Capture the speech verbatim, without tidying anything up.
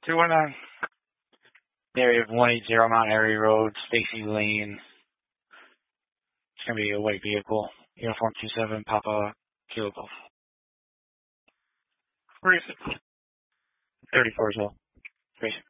two one nine. Area of one eighty Mount Airy Road, Stacy Lane. It's going to be a white vehicle. Uniform two seven, Papa Kilo Golf. Where is it? thirty-four as well. Great.